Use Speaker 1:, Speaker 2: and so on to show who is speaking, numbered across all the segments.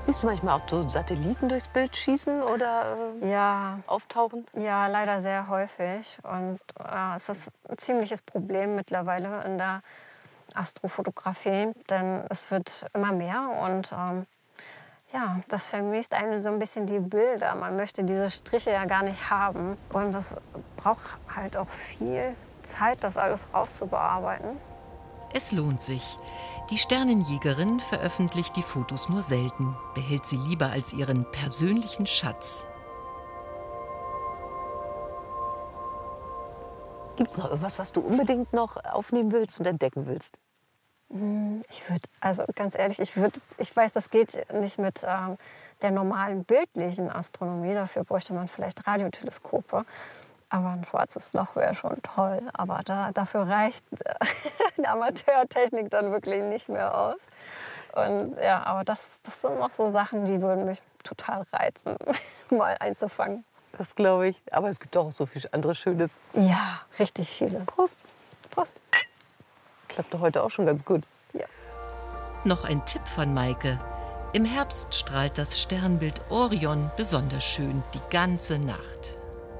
Speaker 1: Siehst du manchmal auch so Satelliten durchs Bild schießen oder
Speaker 2: Ja,
Speaker 1: auftauchen?
Speaker 2: ja, leider sehr häufig. Und es ist ein ziemliches Problem mittlerweile in der Astrofotografie, denn es wird immer mehr und ja, das vermisst einem so ein bisschen die Bilder. Man möchte diese Striche ja gar nicht haben. Und das braucht halt auch viel Zeit, das alles rauszubearbeiten.
Speaker 3: Es lohnt sich. Die Sternenjägerin veröffentlicht die Fotos nur selten, behält sie lieber als ihren persönlichen Schatz.
Speaker 1: Gibt es noch irgendwas, was du unbedingt noch aufnehmen willst und entdecken willst?
Speaker 2: Ich würde, also ganz ehrlich, ich weiß, das geht nicht mit der normalen bildlichen Astronomie. Dafür bräuchte man vielleicht Radioteleskope. Aber ein schwarzes Loch wäre schon toll. Aber dafür reicht die Amateurtechnik dann wirklich nicht mehr aus. Und ja, aber das sind noch so Sachen, die würden mich total reizen, mal einzufangen.
Speaker 1: Das glaube ich. Aber es gibt auch so viel anderes Schönes.
Speaker 2: Ja, richtig viele.
Speaker 1: Prost.
Speaker 2: Prost.
Speaker 1: Klappt doch heute auch schon ganz gut.
Speaker 2: Ja.
Speaker 3: Noch ein Tipp von Maike. Im Herbst strahlt das Sternbild Orion besonders schön die ganze Nacht.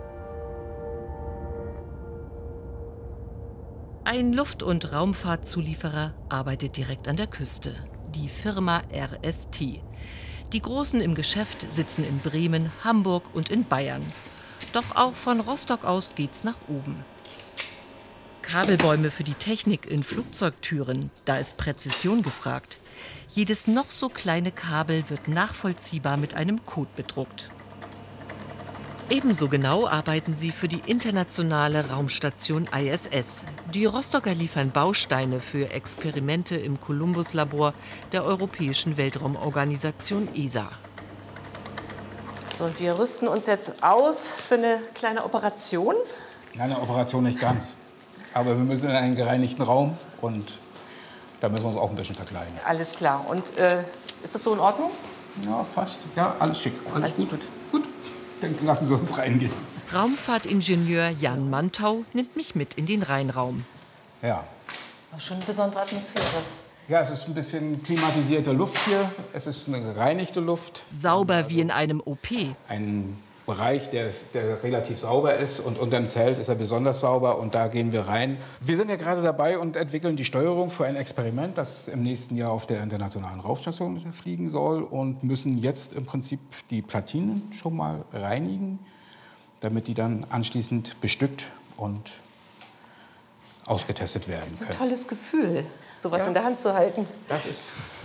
Speaker 3: Ein Luft- und Raumfahrtzulieferer arbeitet direkt an der Küste, die Firma RST. Die Großen im Geschäft sitzen in Bremen, Hamburg und in Bayern. Doch auch von Rostock aus geht's nach oben. Kabelbäume für die Technik in Flugzeugtüren, da ist Präzision gefragt. Jedes noch so kleine Kabel wird nachvollziehbar mit einem Code bedruckt. Ebenso genau arbeiten sie für die internationale Raumstation ISS. Die Rostocker liefern Bausteine für Experimente im Columbus-Labor der Europäischen Weltraumorganisation ESA.
Speaker 4: So, und wir rüsten uns jetzt aus für eine kleine Operation.
Speaker 5: Nein, eine Operation nicht ganz. Aber wir müssen in einen gereinigten Raum und da müssen wir uns auch ein bisschen verkleiden.
Speaker 4: Alles klar. Und ist das so in Ordnung?
Speaker 5: Ja, fast. Ja, alles schick. Alles gut. Gut. Dann lassen Sie uns reingehen.
Speaker 3: Raumfahrtingenieur Jan Mantau nimmt mich mit in den Rheinraum.
Speaker 5: Ja.
Speaker 4: War schon eine besondere Atmosphäre.
Speaker 5: Ja, es ist ein bisschen klimatisierte Luft hier. Es ist eine gereinigte Luft.
Speaker 3: Sauber wie in einem OP.
Speaker 5: Ein Bereich, der relativ sauber ist, und unterm Zelt ist er besonders sauber, und da gehen wir rein. Wir sind ja gerade dabei und entwickeln die Steuerung für ein Experiment, das im nächsten Jahr auf der Internationalen Raumstation fliegen soll, und müssen jetzt im Prinzip die Platinen schon mal reinigen, damit die dann anschließend bestückt und ausgetestet werden
Speaker 4: Das ist ein
Speaker 5: können.
Speaker 4: tolles Gefühl, sowas in der Hand zu halten.
Speaker 5: Das ist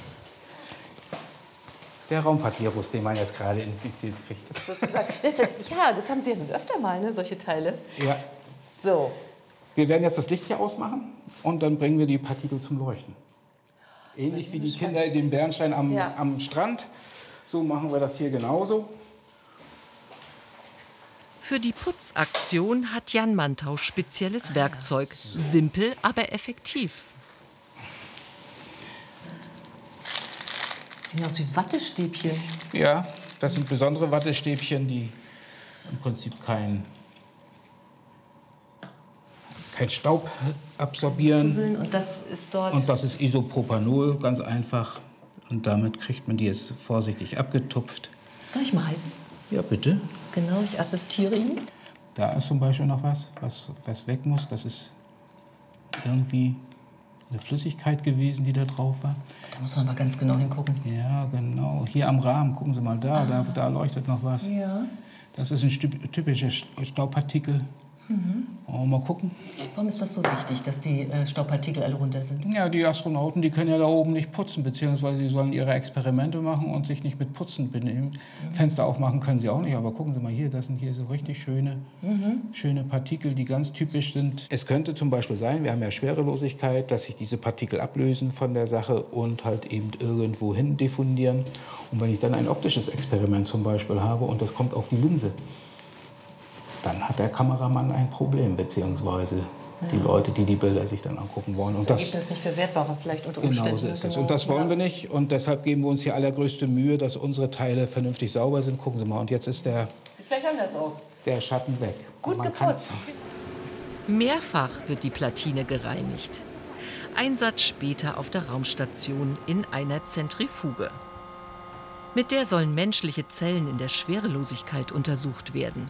Speaker 5: der Raumfahrtvirus, den man jetzt gerade infiziert kriegt.
Speaker 4: Ja, das haben Sie ja öfter mal, ne, solche Teile.
Speaker 5: Ja.
Speaker 4: So.
Speaker 5: Wir werden jetzt das Licht hier ausmachen und dann bringen wir die Partikel zum Leuchten. Ähnlich wie die Kinder den Bernstein am Strand, so machen wir das hier genauso.
Speaker 3: Für die Putzaktion hat Jan Mantau spezielles Werkzeug. Simpel, aber effektiv.
Speaker 4: Sehen aus wie Wattestäbchen.
Speaker 5: Ja, das sind besondere Wattestäbchen, die im Prinzip kein Staub absorbieren.
Speaker 4: Und das ist dort.
Speaker 5: Und das ist Isopropanol, ganz einfach. Und damit kriegt man die jetzt vorsichtig abgetupft.
Speaker 4: Soll ich mal halten?
Speaker 5: Ja, bitte.
Speaker 4: Genau, ich assistiere Ihnen.
Speaker 5: Da ist zum Beispiel noch was weg muss. Das ist irgendwie eine Flüssigkeit gewesen, die da drauf war.
Speaker 4: Da muss man mal ganz genau hingucken.
Speaker 5: Ja, genau. Hier am Rahmen, gucken Sie mal da leuchtet noch was.
Speaker 4: Ja.
Speaker 5: Das ist ein typisches Staubpartikel. Mal gucken.
Speaker 4: Warum ist das so wichtig, dass die Staubpartikel alle runter sind?
Speaker 5: Ja, die Astronauten, die können ja da oben nicht putzen, beziehungsweise sie sollen ihre Experimente machen und sich nicht mit Putzen benehmen. Fenster aufmachen können sie auch nicht, aber gucken Sie mal hier, das sind hier so richtig schöne Partikel, die ganz typisch sind. Es könnte zum Beispiel sein, wir haben ja Schwerelosigkeit, dass sich diese Partikel ablösen von der Sache und halt eben irgendwo hin diffundieren. Und wenn ich dann ein optisches Experiment zum Beispiel habe und das kommt auf die Linse, dann hat der Kameramann ein Problem, beziehungsweise die Leute, die die Bilder sich dann angucken wollen.
Speaker 4: Das Ergebnis nicht verwertbar, vielleicht unter Umständen.
Speaker 5: Genau so ist es. Und das wollen wir nicht. Und deshalb geben wir uns hier allergrößte Mühe, dass unsere Teile vernünftig sauber sind. Gucken Sie mal, und jetzt ist
Speaker 4: Sieht gleich anders aus.
Speaker 5: der Schatten weg.
Speaker 4: Gut geputzt.
Speaker 3: Mehrfach wird die Platine gereinigt. Einsatz später auf der Raumstation in einer Zentrifuge. Mit der sollen menschliche Zellen in der Schwerelosigkeit untersucht werden.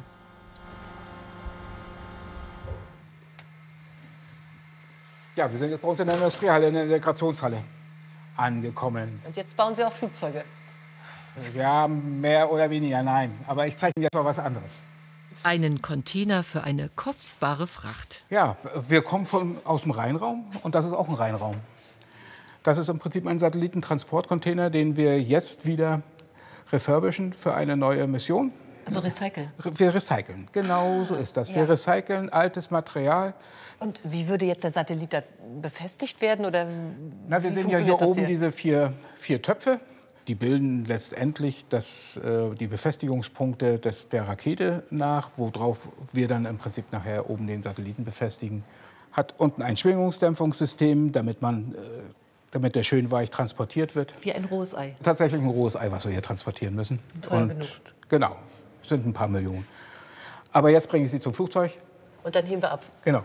Speaker 5: Ja, wir sind jetzt bei uns in der Industriehalle, in der Integrationshalle angekommen.
Speaker 4: Und jetzt bauen Sie auch Flugzeuge?
Speaker 5: Ja, mehr oder weniger, nein. Aber ich zeige Ihnen jetzt mal was anderes.
Speaker 3: Einen Container für eine kostbare Fracht.
Speaker 5: Ja, wir kommen aus dem Rheinraum und das ist auch ein Rheinraum. Das ist im Prinzip ein Satellitentransportcontainer, den wir jetzt wieder refurbischen für eine neue Mission.
Speaker 4: Also recyceln?
Speaker 5: Wir recyceln, genau so ist das.
Speaker 4: Ja.
Speaker 5: Wir recyceln altes Material.
Speaker 4: Und wie würde jetzt der Satellit da befestigt werden? Oder
Speaker 5: Na, wir
Speaker 4: wie
Speaker 5: sehen ja hier
Speaker 4: funktioniert das
Speaker 5: oben diese vier Töpfe. Die bilden letztendlich die Befestigungspunkte der Rakete nach, worauf wir dann im Prinzip nachher oben den Satelliten befestigen. Hat unten ein Schwingungsdämpfungssystem, damit der schön weich transportiert wird.
Speaker 4: Wie ein rohes Ei.
Speaker 5: Tatsächlich ein rohes Ei, was wir hier transportieren müssen.
Speaker 4: Teuer genug.
Speaker 5: Genau, sind ein paar Millionen. Aber jetzt bringe ich Sie zum Flugzeug.
Speaker 4: Und dann heben wir ab.
Speaker 5: Genau.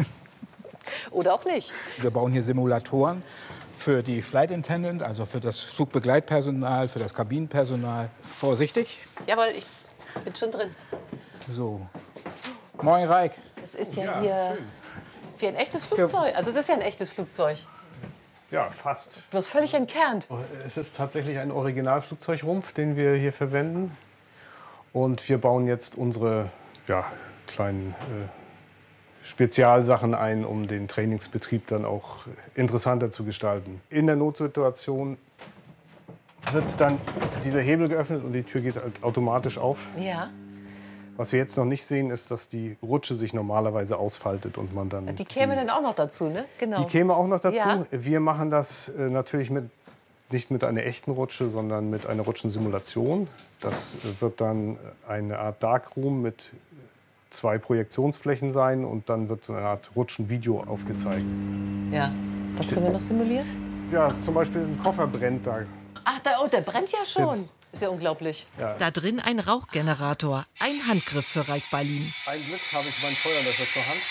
Speaker 4: Oder auch nicht.
Speaker 5: Wir bauen hier Simulatoren für die Flight Attendant, also für das Flugbegleitpersonal, für das Kabinenpersonal. Vorsichtig.
Speaker 4: Jawohl, ich bin schon drin.
Speaker 5: So. Moin, Reik.
Speaker 4: Das ist ja hier wie ein echtes Flugzeug. Also es ist ja ein echtes Flugzeug.
Speaker 6: Ja, fast.
Speaker 4: Bloß völlig entkernt.
Speaker 6: Es ist tatsächlich ein Originalflugzeugrumpf, den wir hier verwenden. Und wir bauen jetzt unsere kleinen Spezialsachen ein, um den Trainingsbetrieb dann auch interessanter zu gestalten. In der Notsituation wird dann dieser Hebel geöffnet und die Tür geht halt automatisch auf.
Speaker 4: Ja.
Speaker 6: Was wir jetzt noch nicht sehen, ist, dass die Rutsche sich normalerweise ausfaltet und man dann...
Speaker 4: Die käme dann auch noch dazu, ne? Genau.
Speaker 6: Die käme auch noch dazu.
Speaker 4: Ja.
Speaker 6: Wir machen das natürlich nicht mit einer echten Rutsche, sondern mit einer Rutschensimulation. Das wird dann eine Art Darkroom mit 2 Projektionsflächen sein und dann wird so eine Art Rutschenvideo aufgezeigt.
Speaker 4: Ja. Was können wir noch simulieren?
Speaker 6: Ja, zum Beispiel ein Koffer brennt da.
Speaker 4: Ach, der brennt ja schon. Ist ja unglaublich.
Speaker 6: Ja.
Speaker 3: Da drin ein Rauchgenerator, ein Handgriff für Reik Ballin.
Speaker 6: Ein Glück habe ich mein Feuerlöscher zur Hand.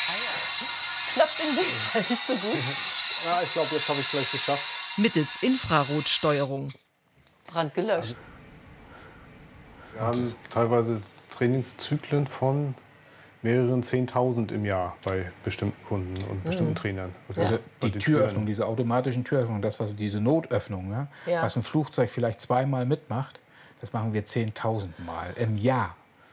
Speaker 4: Klappt in dem Fall nicht so gut.
Speaker 6: Ja, ich glaube, jetzt habe ich es gleich geschafft.
Speaker 3: Mittels Infrarotsteuerung.
Speaker 4: Brand gelöscht.
Speaker 6: Wir haben teilweise Trainingszyklen von mehreren 10.000 im Jahr bei bestimmten Kunden und bestimmten Trainern. Also
Speaker 4: Ja.
Speaker 6: bei
Speaker 5: Die
Speaker 6: den
Speaker 5: Türöffnung,
Speaker 6: Türen.
Speaker 5: diese automatischen Türöffnung, diese Notöffnung, ne?
Speaker 4: Ja.
Speaker 5: Was ein Flugzeug vielleicht 2-mal mitmacht, das machen wir 10.000 Mal im Jahr.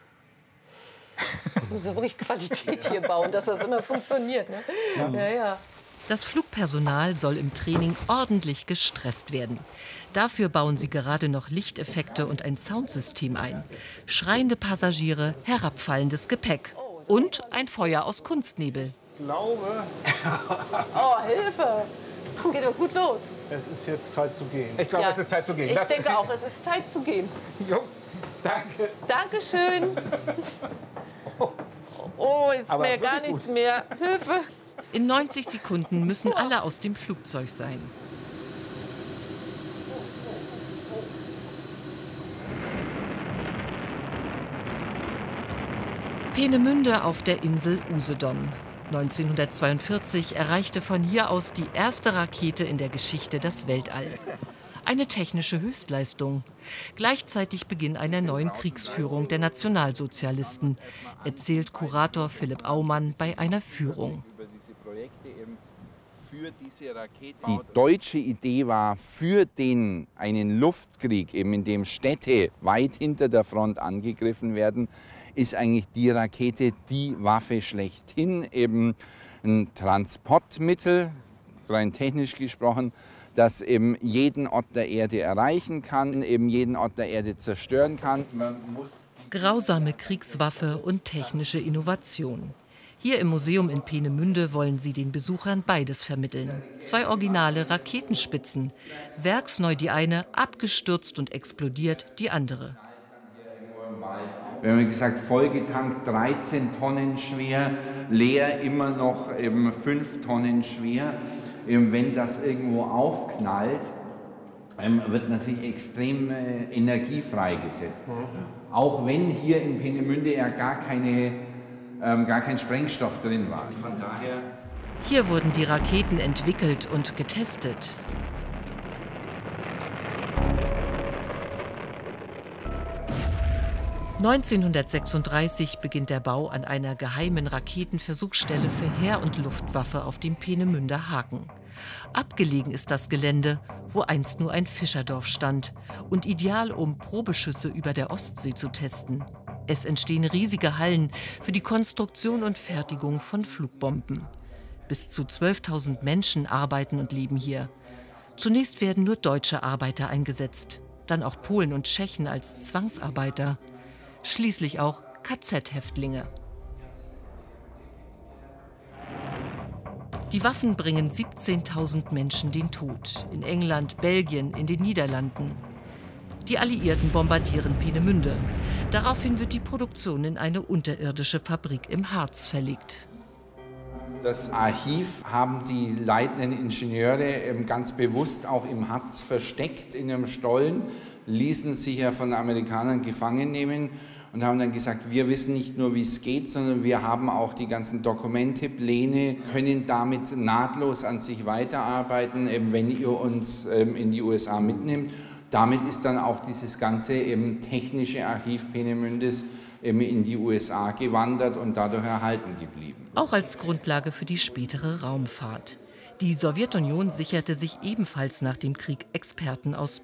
Speaker 4: Ich muss ja wirklich Qualität hier bauen, dass das immer funktioniert. Ne? Ja.
Speaker 3: Das Flugpersonal soll im Training ordentlich gestresst werden. Dafür bauen sie gerade noch Lichteffekte und ein Soundsystem ein. Schreiende Passagiere, herabfallendes Gepäck und ein Feuer aus Kunstnebel.
Speaker 6: Ich glaube,
Speaker 4: Oh, Hilfe! Es geht doch gut los.
Speaker 6: es ist jetzt Zeit zu gehen.
Speaker 5: Ich glaube,
Speaker 4: Ja.
Speaker 5: es ist Zeit zu gehen.
Speaker 4: Ich denke auch, es ist Zeit zu gehen.
Speaker 5: Jungs, danke.
Speaker 4: Dankeschön. Oh, jetzt ist
Speaker 5: Aber
Speaker 4: mir gar
Speaker 5: wirklich
Speaker 4: nichts mehr. Hilfe!
Speaker 3: In 90 Sekunden müssen alle aus dem Flugzeug sein. Peenemünde auf der Insel Usedom. 1942 erreichte von hier aus die erste Rakete in der Geschichte das Weltall. Eine technische Höchstleistung. Gleichzeitig Beginn einer neuen Kriegsführung der Nationalsozialisten, erzählt Kurator Philipp Aumann bei einer Führung.
Speaker 7: Die deutsche Idee war für einen Luftkrieg, eben in dem Städte weit hinter der Front angegriffen werden, ist eigentlich die Rakete die Waffe schlechthin, eben ein Transportmittel, rein technisch gesprochen, das eben jeden Ort der Erde erreichen kann, eben jeden Ort der Erde zerstören kann.
Speaker 3: Grausame Kriegswaffe und technische Innovation. Hier im Museum in Peenemünde wollen sie den Besuchern beides vermitteln. 2 originale Raketenspitzen. Werksneu die eine, abgestürzt und explodiert die andere.
Speaker 7: Wir haben gesagt, vollgetankt 13 Tonnen schwer, leer immer noch eben 5 Tonnen schwer. Eben wenn das irgendwo aufknallt, wird natürlich extrem Energie freigesetzt. Auch wenn hier in Peenemünde ja gar kein Sprengstoff drin war. Von daher
Speaker 3: Hier wurden die Raketen entwickelt und getestet. 1936 beginnt der Bau an einer geheimen Raketenversuchsstelle für Heer- und Luftwaffe auf dem Peenemünder Haken. Abgelegen ist das Gelände, wo einst nur ein Fischerdorf stand und ideal, um Probeschüsse über der Ostsee zu testen. Es entstehen riesige Hallen für die Konstruktion und Fertigung von Flugbomben. Bis zu 12.000 Menschen arbeiten und leben hier. Zunächst werden nur deutsche Arbeiter eingesetzt, dann auch Polen und Tschechen als Zwangsarbeiter. Schließlich auch KZ-Häftlinge. Die Waffen bringen 17.000 Menschen den Tod. In England, Belgien, in den Niederlanden. Die Alliierten bombardieren Peenemünde. Daraufhin wird die Produktion in eine unterirdische Fabrik im Harz verlegt.
Speaker 7: Das Archiv haben die leitenden Ingenieure ganz bewusst auch im Harz versteckt, in einem Stollen, ließen sich ja von den Amerikanern gefangen nehmen und haben dann gesagt, wir wissen nicht nur, wie es geht, sondern wir haben auch die ganzen Dokumente, Pläne, können damit nahtlos an sich weiterarbeiten, wenn ihr uns in die USA mitnimmt. Damit ist dann auch dieses ganze technische Archiv Peenemündes in die USA gewandert und dadurch erhalten geblieben.
Speaker 3: Auch als Grundlage für die spätere Raumfahrt. Die Sowjetunion sicherte sich ebenfalls nach dem Krieg Experten aus